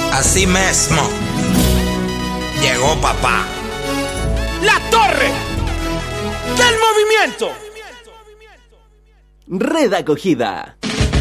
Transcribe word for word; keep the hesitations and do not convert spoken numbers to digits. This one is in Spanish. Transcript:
Así mismo llegó papá. La torre del movimiento. Red Acogida.